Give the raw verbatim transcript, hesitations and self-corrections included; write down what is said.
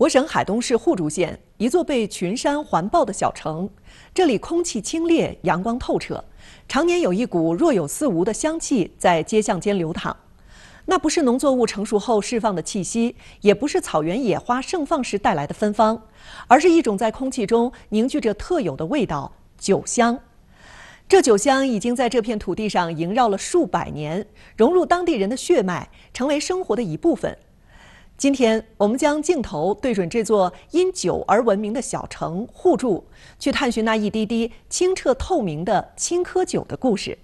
我省海东市互竹县一座被群山环抱的小城，这里空气清冽，阳光透彻，常年有一股若有似无的香气在街巷间流淌。那不是农作物成熟后释放的气息，也不是草原野花盛放时带来的芬芳，而是一种在空气中凝聚着特有的味道——酒香。这酒香已经在这片土地上萦绕了数百年，融入当地人的血脉，成为生活的一部分。今天，我们将镜头对准这座因酒而闻名的小城互筑，去探寻那一滴滴清澈透明的青稞酒的故事。